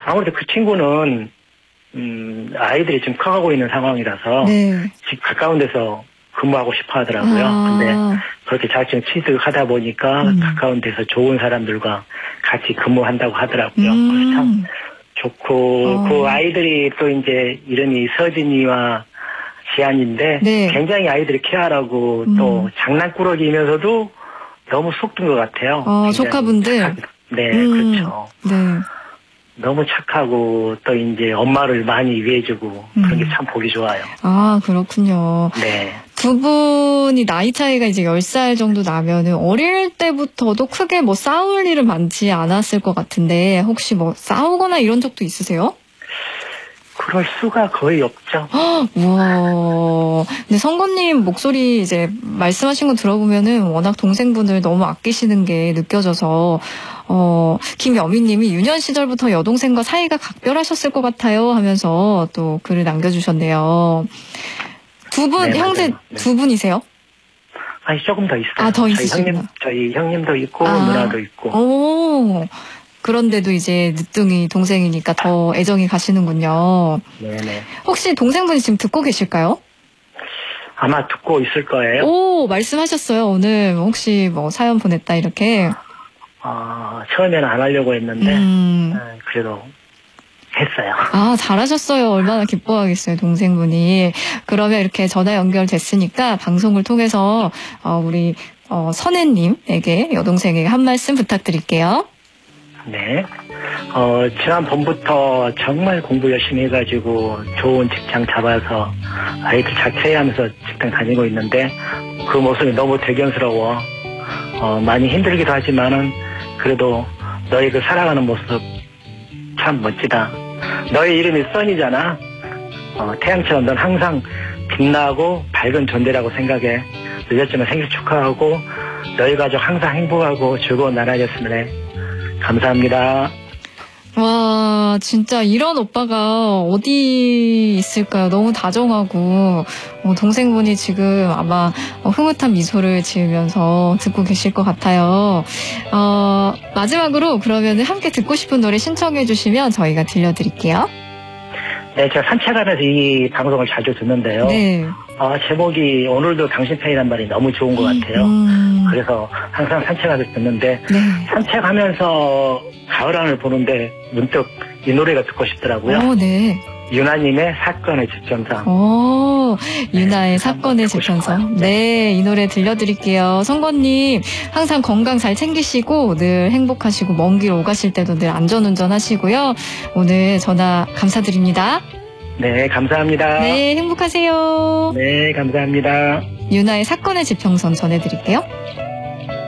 아무래도 그 친구는 아이들이 지금 커가고 있는 상황이라서 네. 집 가까운 데서 근무하고 싶어 하더라고요. 근데 그렇게 자격증 취득하다 보니까 가까운 데서 좋은 사람들과 같이 근무한다고 하더라고요. 그래서 참 좋고 그 아이들이 또 이제 이름이 서진이와 지안인데 네. 굉장히 아이들이 케어하라고 또 장난꾸러기이면서도 너무 속 든 것 같아요. 조카분들. 네, 그렇죠. 네. 너무 착하고 또 이제 엄마를 많이 위해주고 그런 게 참 보기 좋아요. 아, 그렇군요. 네. 두 분이 나이 차이가 이제 10살 정도 나면은 어릴 때부터도 크게 뭐 싸울 일은 많지 않았을 것 같은데 혹시 뭐 싸우거나 이런 적도 있으세요? 그럴 수가 거의 없죠. 우와. 근데 성건님 목소리 이제 말씀하신 거 들어보면은 워낙 동생분을 너무 아끼시는 게 느껴져서, 김여미님이 유년 시절부터 여동생과 사이가 각별하셨을 것 같아요 하면서 또 글을 남겨주셨네요. 두 분, 네, 형제 네. 두 분이세요? 아니, 조금 더 있어요. 아, 더 있으시구나. 저희 형님도 있고, 누나도 있고. 오. 그런데도 이제 늦둥이 동생이니까 더 애정이 가시는군요. 네네. 혹시 동생분이 지금 듣고 계실까요? 아마 듣고 있을 거예요. 오, 말씀하셨어요. 오늘 혹시 뭐 사연 보냈다 이렇게. 처음에는 안 하려고 했는데, 그래도 했어요. 아, 잘하셨어요. 얼마나 기뻐하겠어요, 동생분이. 그러면 이렇게 전화 연결됐으니까 방송을 통해서 우리 선혜님에게, 여동생에게 한 말씀 부탁드릴게요. 네. 지난 봄부터 정말 공부 열심히 해가지고 좋은 직장 잡아서 아이들 잘 케어하면서 직장 다니고 있는데 그 모습이 너무 대견스러워. 많이 힘들기도 하지만은 그래도 너희 그 살아가는 모습 참 멋지다. 너의 이름이 써니잖아. 태양처럼 넌 항상 빛나고 밝은 존재라고 생각해. 늦었지만 생일 축하하고 너희 가족 항상 행복하고 즐거운 나라였으면 해. 감사합니다. 와, 진짜 이런 오빠가 어디 있을까요? 너무 다정하고 동생분이 지금 아마 흐뭇한 미소를 지으면서 듣고 계실 것 같아요. 마지막으로 그러면 함께 듣고 싶은 노래 신청해 주시면 저희가 들려드릴게요. 네, 제가 산책하면서 이 방송을 자주 듣는데요. 네. 제목이 오늘도 당신 편이란 말이 너무 좋은 것 같아요. 그래서 항상 산책하면서 듣는데 네. 산책하면서 가을하늘 보는데 문득 이 노래가 듣고 싶더라고요. 네. 유나님의 사건의 지평선. 유나의 사건의 지평선. 네, 이 노래 들려드릴게요. 성건님 항상 건강 잘 챙기시고 늘 행복하시고 먼 길 오가실 때도 늘 안전운전 하시고요. 오늘 전화 감사드립니다. 네, 감사합니다. 네, 행복하세요. 네, 감사합니다. 유나의 사건의 지평선 전해드릴게요.